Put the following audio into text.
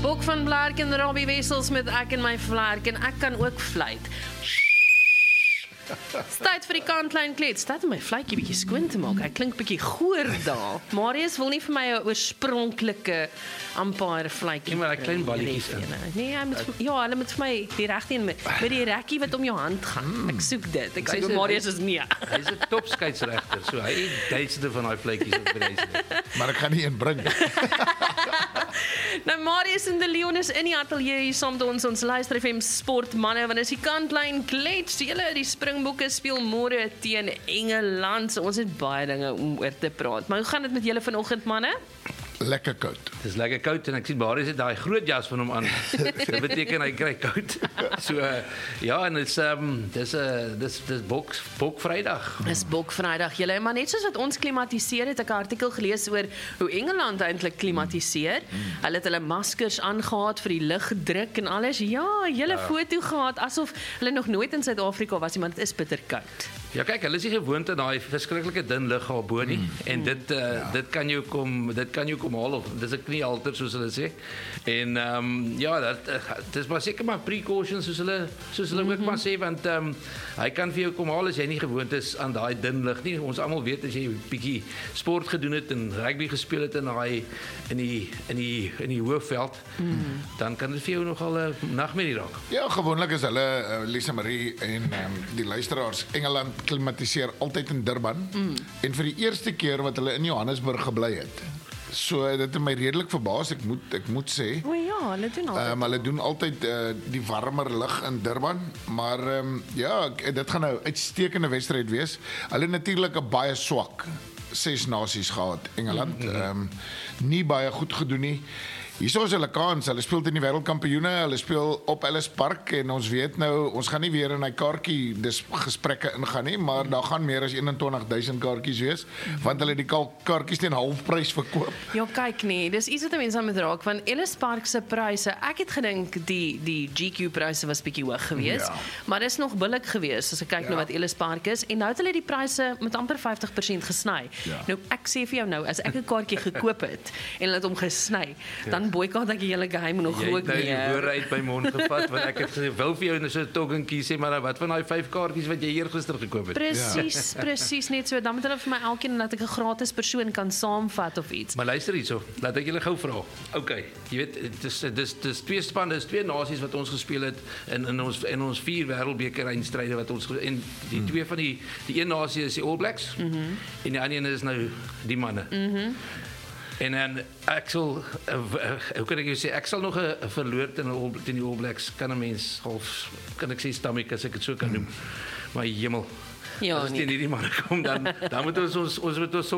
Bok van Blerk en Robbie Wessels met Ek en my vlerk en ek kan ook fluit. Tyd vir die kantlyn klets. Tyd om my fluitjie bietjie skoon te maak. Hy klink bietjie goor daar. Marius wil nie vir my 'n oorspronklike umpire fluitjie. Nee, maar daai klein balletjies in. Nee, hy moet hulle moet vir my die regte een met die rekkie wat om jou hand gaan. Ek soek dit. Ek sê vir Marius is nee. Hy's 'n topskeieregter, so hy het duisende van daai fluitjies op die reis. Maar ek gaan nie een bring. Nou Marius en De Leon is in die ateljee hier saam met ons Luister FM sportmanne, want is die kantlyn klets. Julle die Springbokke speel môre teen Engeland. So ons het baie dinge om oor te praat. Maar hoe gaan dit met julle vanoggend manne? Lekker koud. Dis lekker koud en ek sien Marius het daai groot jas van hom aan. Dit beteken hy kry koud. So ja, en dis Bok Vrydag. Dis Bok Vrydag. Julle, maar net soos wat ons klimatiseer het, ek 'n artikel gelees oor hoe Engeland eintlik klimatiseer. Hulle het hulle maskers aangetree vir die lugdruk en alles. Ja, julle foto gehad asof hulle nog nooit in Suid-Afrika was nie, want dit is bitterkoud. Ja, kyk, hulle is nie gewoond aan daai verskriklike dun lug daar bo nie. En dit kan jou kom haal of dis 'n kniehalter soos hulle sê. En ja, dis maar seker maar precautions soos hulle ook maar sê, want hy kan vir jou kom haal as jy nie gewoond is aan daai dun lug nie. Ons almal weet as jy 'n bietjie sport gedoen het en rugby gespeel het in die hoofveld, dan kan dit vir jou nogal 'n nagmerrie raak. Ja, gewoonlik is hulle Lisa Marie en die luisteraars Engeland klimatiseer altyd in Durban en vir die eerste keer wat hulle in Johannesburg gebly het. So dit het my redelik verbaas, ek moet sê. O ja, hulle doen altyd. Hulle doen altyd die warmer lug in Durban, maar ja, dit gaan nou 'n uitstekende wedstryd wees. Hulle het natuurlik 'n baie swak 6 nasies gehad, Engeland. Nie baie goed gedoen nie. Hierso is hulle kans, hulle speel teen die wêreldkampioene, hulle speel op Ellis Park en ons weet nou, ons gaan nie weer in hy kaartjie gesprekke ingaan nie, maar daar gaan meer as 21,000 kaartjies wees, want hulle het die kaartjies teen halfprys verkoop. Ja, kyk nee, dis iets wat mense aan moet raak, want Ellis Park se pryse, ek het gedink die GQ pryse was bietjie hoog geweest, maar dis nog billik geweest as ek kyk na wat Ellis Park is, en nou het hulle die pryse met amper 50% gesny. Nou ek sê vir jou nou, as ek 'n kaartjie gekoop het en hulle het hom gesny, dan boycott ek die hele geheim nog ook nie. Jy het nou die woorde uit my mond gevat, want ek het gesê, wil vir jou nou so 'n toggenkie sê, maar wat van daai 5 kaartjies wat jy eergister gekoop het? Presies net so, dan moet hulle vir my elkeen dat ek 'n gratis persoon kan saamvat of iets. Maar luister hierso, laat ek julle gou vra. Okay, jy weet, dis twee spanne, dis twee nasies wat ons gespeel het in ons 4 wêreldbeker eindstryde wat ons en die twee van die een nasie is die All Blacks en die ander een is nou die manne. En dan ek sal hoe kan ek jou sê, ek sal nog 'n verloor teen die All Blacks, kan 'n mens half kan ek sê stomach as ek dit so kan noem. Maar hemel. Ja, as dit nie die manne kom dan moet ons